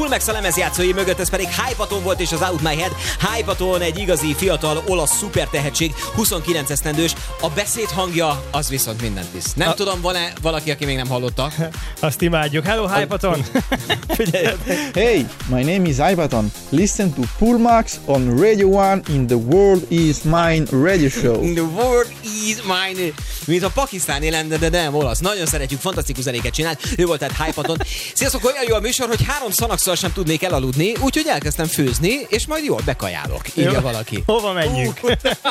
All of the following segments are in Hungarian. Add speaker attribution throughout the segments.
Speaker 1: Pulmex a lemezjátszói mögött, ez pedig Hypaton volt és az Out My Head. Hypaton egy igazi fiatal olasz szupertehetség, 29 esztendős. A beszéd hangja az viszont mindent visz. Nem tudom, van-e valaki, aki még nem hallotta?
Speaker 2: Azt imádjuk. Hello, Hypaton!
Speaker 3: Hey, my name is Hypaton. Listen to Pulmex on Radio 1 in The World Is Mine radio show.
Speaker 1: The world is mine. Mint a pakisztáni lenne, de nem olasz. Nagyon szeretjük, fantasztikus zenéket csinált. Ő volt tehát Hypaton. Sziasztok, olyan jó a műsor, hogy 3 szanakszal sem tudnék elaludni, úgyhogy elkezdtem főzni, és majd jól bekajálok. Írja valaki.
Speaker 2: Hova menjünk?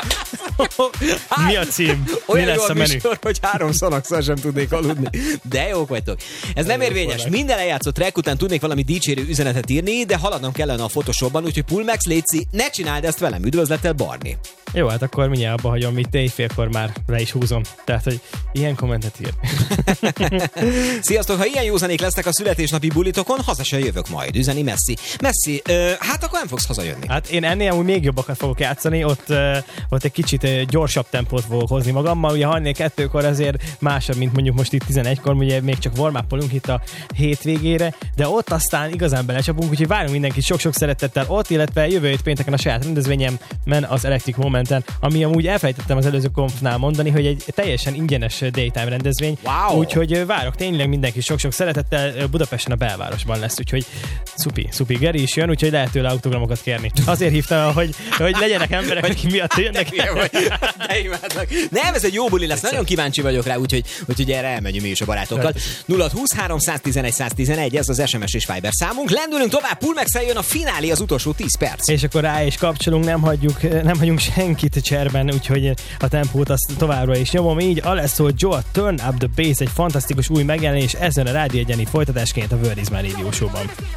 Speaker 2: Mi a cím?
Speaker 1: Olyan
Speaker 2: Mi
Speaker 1: jó
Speaker 2: lesz
Speaker 1: a
Speaker 2: a menü?
Speaker 1: műsor, hogy 3 szanakszal sem tudnék aludni. De jók vagytok. Ez nem érvényes. Minden lejátszott track után tudnék valami dicsérő üzenetet írni, de haladnom kellene a Photoshopban, úgyhogy Pulmex, létszi, ne csináld ezt velem. Üdvözlettel, Barni.
Speaker 2: Jó, hát akkor mindjárt abba hagyom, itt éjfélkor már le is húzom. Tehát, hogy ilyen kommentet ír.
Speaker 1: Sziasztok, ha ilyen józanék lesznek a születésnapi bulitokon, haza se jövök majd, üzeni Messi. Messi, hát akkor nem fogsz hazajönni.
Speaker 2: Hát én ennél amúgy még jobbakat fogok játszani, ott egy kicsit gyorsabb tempót fogok hozni magammal. Ugye 32-kor azért másabb, mint mondjuk most itt 11-kor, ugye még csak warm-upolunk itt a hétvégére, de ott aztán igazán belecsapunk, úgyhogy várunk mindenkit sok-sok szeretettel ott, illetve jövő hét pénteken a saját rendezvényemben, az Electric Momenten, ami amúgy elfelejtettem az előző konfnál mondani, hogy egy teljesen ingyenes daytime rendezvény.
Speaker 1: Wow.
Speaker 2: Úgyhogy várok tényleg mindenki sok-sok szeretettel, Budapesten a belvárosban lesz, úgyhogy szupi, Geri is jön, úgyhogy lehet tőle autogramokat kérni. Azért hívtam, hogy legyenek emberek, akik miatt jönnek.
Speaker 1: De imádlak. Nem, ez egy jó buli lesz, nagyon kíváncsi vagyok rá, úgyhogy erre elmegyünk mi is a barátokkal. 0620 311 111, ez az SMS és Viber számunk. Lendülünk tovább, Pulmex-el jön a finálé, az utolsó 10 perc.
Speaker 2: És akkor rá is kapcsolunk, nem hagyunk senkit cserben, úgyhogy a tempót azt továbbra is nyomom. Így Alesso Joe, Turn Up The Bass, egy fantasztikus új megjelenés ezen a Rádió Egyeni folytatásként a World Is My Radio Show-ban.